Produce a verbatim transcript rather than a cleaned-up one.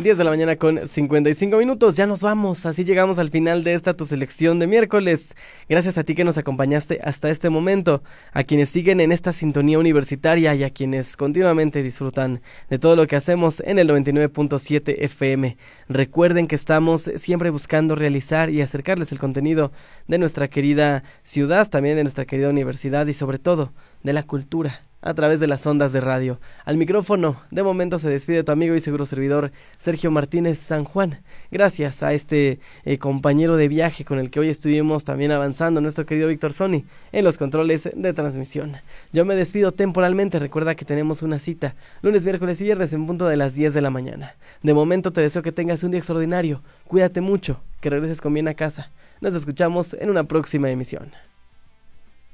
diez de la mañana con cincuenta y cinco minutos, ya nos vamos, así llegamos al final de esta tu selección de miércoles. Gracias a ti que nos acompañaste hasta este momento, a quienes siguen en esta sintonía universitaria y a quienes continuamente disfrutan de todo lo que hacemos en el noventa y nueve punto siete F M. Recuerden que estamos siempre buscando realizar y acercarles el contenido de nuestra querida ciudad, también de nuestra querida universidad y sobre todo de la cultura, a través de las ondas de radio. Al micrófono, de momento se despide tu amigo y seguro servidor Sergio Martínez San Juan. Gracias a este eh, compañero de viaje con el que hoy estuvimos también avanzando, nuestro querido Víctor Sony, en los controles de transmisión. Yo me despido temporalmente, recuerda que tenemos una cita lunes, miércoles y viernes en punto de las diez de la mañana. De momento te deseo que tengas un día extraordinario, cuídate mucho, que regreses con bien a casa. Nos escuchamos en una próxima emisión.